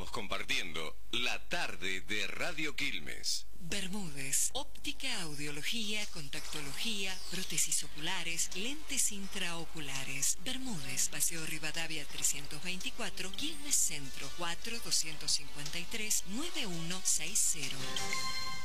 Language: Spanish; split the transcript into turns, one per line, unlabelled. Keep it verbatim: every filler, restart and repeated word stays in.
Estamos compartiendo la tarde de Radio Quilmes.
Bermúdez, óptica, audiología, contactología, prótesis oculares, lentes intraoculares. Bermúdez, Paseo Rivadavia trescientos veinticuatro, Quilmes Centro, cuatro dos cinco tres, nueve uno seis cero.